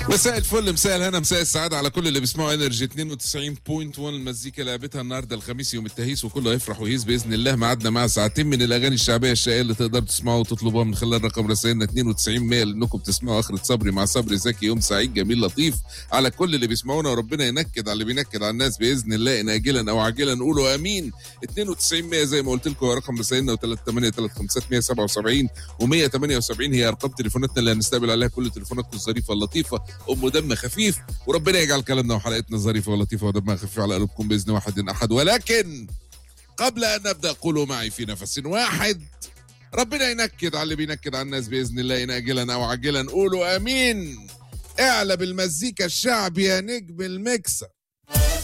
مساء الفل، مساء الهنا، مساء السعادة على كل اللي بيسمعوا انرجي 92.1. المزيكا لعبتها النهارده الخميس يوم التهيس، وكله هيفرح ويهيس باذن الله. ميعادنا مع ساعتين من الاغاني الشعبيه الشقيه اللي تقدروا تسمعوا وتطلبوها من خلال رقم رسائلنا 92 لانكم بتسمعوا اخرة صبري مع صبري زكي. يوم سعيد جميل لطيف على كل اللي بيسمعونا، وربنا ينكد على اللي بينكد على الناس باذن الله، ان اجلا او عاجلا نقولوا امين. 92 زي ما قلت لكم رقم رسائلنا، و3835 و178 هي ارقام تليفوناتنا اللي هنستقبل عليها كل تليفوناتكم الظريفه اللطيفه ام دم خفيف. وربنا يجعل كلامنا وحلقتنا ظريفه ولطيفه ودمها خفيف على قلوبكم باذن واحد احد. ولكن قبل ان نبدا قولوا معي في نفس واحد: ربنا ينكد على اللي بينكد على الناس باذن الله، ان اجلا او عاجلا قولوا امين. اعلى بالمزيكا الشعبي يا نجم المكسة.